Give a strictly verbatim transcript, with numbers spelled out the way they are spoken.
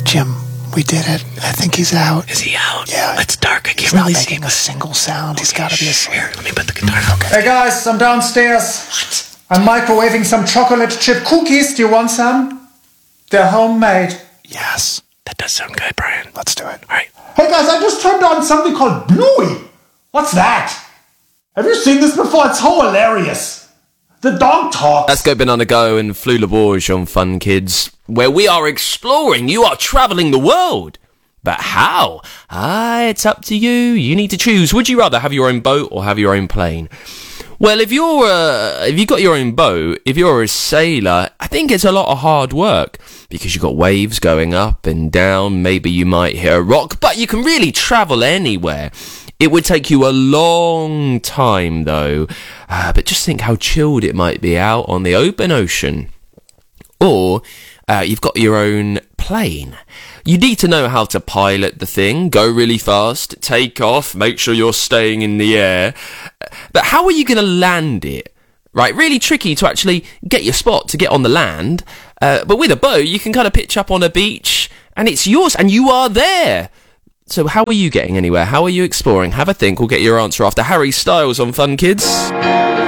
Jim, we did it. I think he's out. Is he out? Yeah. It's dark. I can't He's really not see. making a single sound. Okay, He's got to be shh, asleep. Here, let me put the guitar down. Okay. Hey guys, I'm downstairs. What? I'm microwaving some chocolate chip cookies. Do you want some? They're homemade. Yes. That does sound good, Brian. Let's do it. All right. Hey guys, I just turned on something called Bluey. What's that? Have you seen this before? It's so hilarious. The dog talks. Let's go Banana Go and Flou La Bourge on Fun Kids, where we are exploring. You are travelling the world. But how? Ah, it's up to you. You need to choose. Would you rather have your own boat or have your own plane? Well, if you're uh, if you've got your own boat, if you're a sailor, I think it's a lot of hard work because you've got waves going up and down. Maybe you might hit a rock, but you can really travel anywhere. It would take you a long time, though. Uh, but just think how chilled it might be out on the open ocean. Or uh, you've got your own plane. You need to know how to pilot the thing, go really fast, take off, make sure you're staying in the air. But how are you going to land it? Right, really tricky to actually get your spot to get on the land. Uh, but with a boat, you can kind of pitch up on a beach and it's yours and you are there. So how are you getting anywhere? How are you exploring? Have a think. We'll get your answer after Harry Styles on Fun Kids.